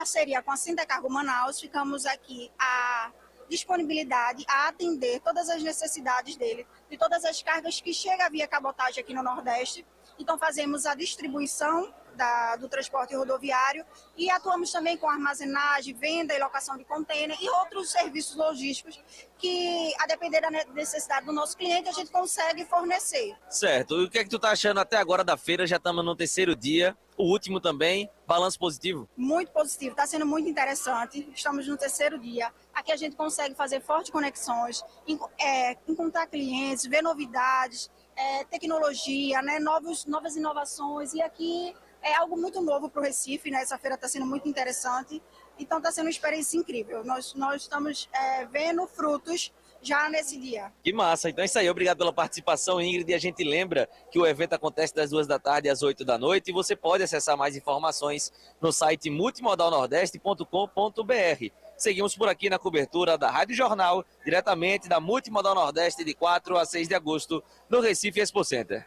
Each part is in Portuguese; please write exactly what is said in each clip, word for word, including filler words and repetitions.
parceria com a Sintecargo Manaus, ficamos aqui à disponibilidade a atender todas as necessidades dele, de todas as cargas que chegam via cabotagem aqui no Nordeste. Então fazemos a distribuição da, do transporte rodoviário e atuamos também com armazenagem, venda e locação de contêiner e outros serviços logísticos que, a depender da necessidade do nosso cliente, a gente consegue fornecer. Certo. E o que é que tu tá achando até agora da feira? Já estamos no terceiro dia, o último também. Balanço positivo? Muito positivo, está sendo muito interessante. Estamos no terceiro dia. Aqui a gente consegue fazer fortes conexões, é, encontrar clientes, ver novidades, é, tecnologia, né, novos, novas inovações. E aqui é algo muito novo para o Recife, né? Essa feira está sendo muito interessante. Então está sendo uma experiência incrível. Nós, nós estamos é, vendo frutos já nesse dia. Que massa. Então é isso aí. Obrigado pela participação, Ingrid. E a gente lembra que o evento acontece das duas da tarde às oito da noite e você pode acessar mais informações no site multimodal nordeste ponto com ponto br. Seguimos por aqui na cobertura da Rádio Jornal, diretamente da Multimodal Nordeste, de quatro a seis de agosto, no Recife Expo Center.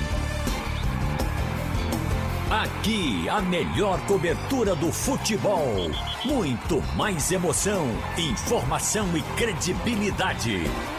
Aqui, a melhor cobertura do futebol. Muito mais emoção, informação e credibilidade.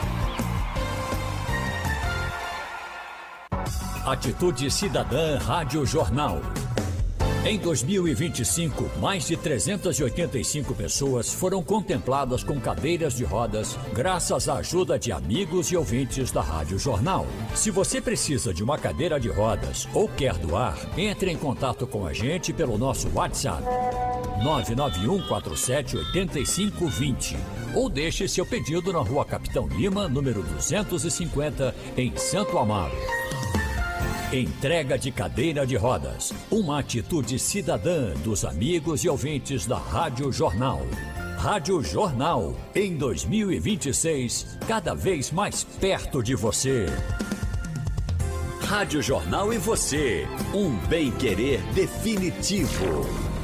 Atitude Cidadã Rádio Jornal. Em dois mil e vinte e cinco, mais de trezentas e oitenta e cinco pessoas foram contempladas com cadeiras de rodas, graças à ajuda de amigos e ouvintes da Rádio Jornal. Se você precisa de uma cadeira de rodas ou quer doar, entre em contato com a gente pelo nosso WhatsApp nove nove um quatro sete oito cinco dois zero ou deixe seu pedido na Rua Capitão Lima, número duzentos e cinquenta, em Santo Amaro. Entrega de cadeira de rodas, uma atitude cidadã dos amigos e ouvintes da Rádio Jornal. Rádio Jornal, em dois mil e vinte e seis, cada vez mais perto de você. Rádio Jornal e você, um bem-querer definitivo.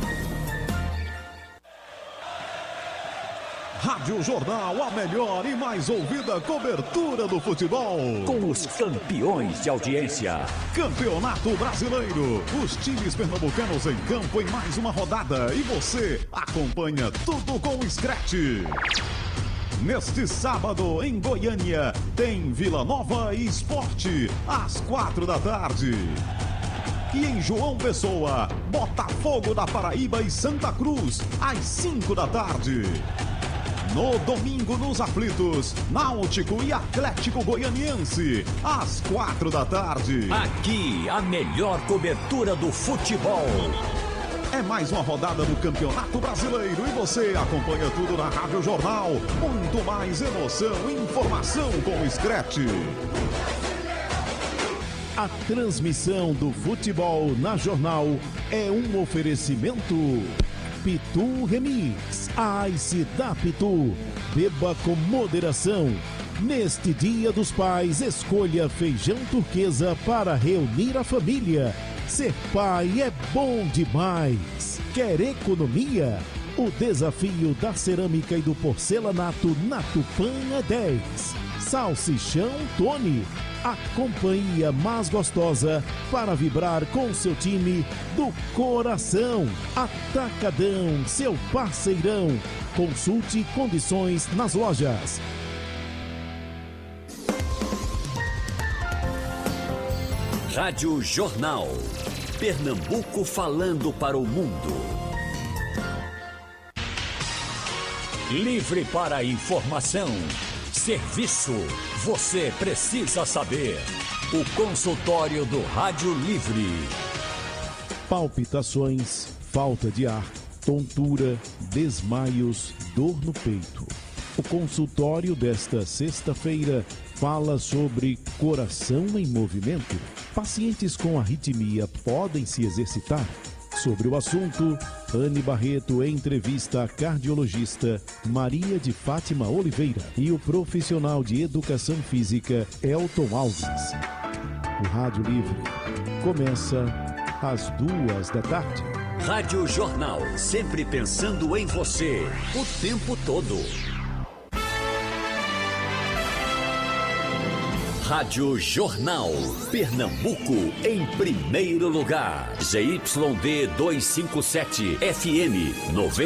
Rádio Jornal, a melhor e mais ouvida cobertura do futebol. Com os campeões de audiência. Campeonato Brasileiro. Os times pernambucanos em campo em mais uma rodada. E você acompanha tudo com o Scratch. Neste sábado, em Goiânia, tem Vila Nova e Sport, às quatro da tarde. E em João Pessoa, Botafogo da Paraíba e Santa Cruz, às cinco da tarde. No domingo, nos aflitos, Náutico e Atlético Goianiense, às quatro da tarde. Aqui, a melhor cobertura do futebol. É mais uma rodada do Campeonato Brasileiro e você acompanha tudo na Rádio Jornal. Muito mais emoção e informação com o Scratch. A transmissão do futebol na Jornal é um oferecimento Pitu Remix, a Ice da Pitu. Beba com moderação. Neste Dia dos Pais, escolha feijão turquesa para reunir a família. Ser pai é bom demais. Quer economia? O desafio da cerâmica e do porcelanato na Tupã é dez. Salsichão Tony, a companhia mais gostosa para vibrar com seu time do coração. Atacadão, seu parceirão. Consulte condições nas lojas. Rádio Jornal. Pernambuco falando para o mundo. Livre para informação. Serviço. Você precisa saber. O consultório do Rádio Livre. Palpitações, falta de ar, tontura, desmaios, dor no peito. O consultório desta sexta-feira fala sobre coração em movimento. Pacientes com arritmia podem se exercitar? Sobre o assunto, Anne Barreto entrevista a cardiologista Maria de Fátima Oliveira e o profissional de educação física Elton Alves. O Rádio Livre começa às duas da tarde. Rádio Jornal, sempre pensando em você, o tempo todo. Rádio Jornal. Pernambuco em primeiro lugar. Z Y D duzentos e cinquenta e sete F M noventa.